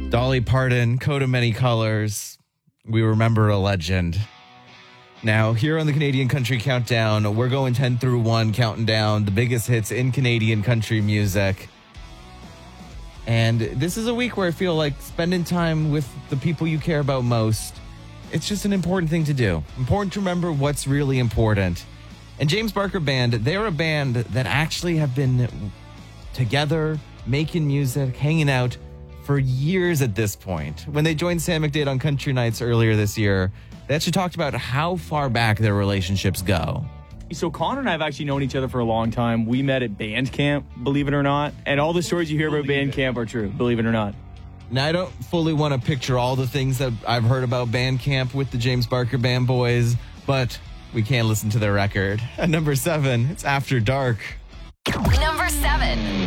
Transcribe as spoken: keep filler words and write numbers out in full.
Dolly Parton, Coat of Many Colors. We remember a legend. Now, here on the Canadian Country Countdown, we're going ten through one, counting down the biggest hits in Canadian country music. And this is a week where I feel like spending time with the people you care about most, it's just an important thing to do. Important to remember what's really important. And James Barker Band, they're a band that actually have been together, making music, hanging out for years at this point. When they joined Sam McDade on Country Nights earlier this year, they actually talked about how far back their relationships go. So Connor and I have actually known each other for a long time. We met at band camp, believe it or not. And all the stories you hear about band camp are true, believe it or not. Now, I don't fully want to picture all the things that I've heard about band camp with the James Barker Band boys, but we can listen to their record. At number seven, it's After Dark. Number seven.